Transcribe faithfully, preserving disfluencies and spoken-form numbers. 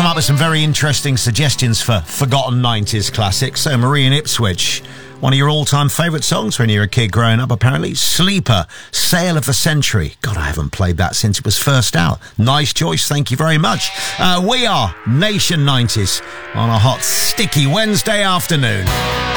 come up with some very interesting suggestions for forgotten nineties classics. So, Marie in Ipswich, one of your all-time favourite songs when you were a kid growing up, apparently. Sleeper, Sale of the Century. God, I haven't played that since it was first out. Nice choice, thank you very much. Uh, we are Nation nineties on a hot, sticky Wednesday afternoon.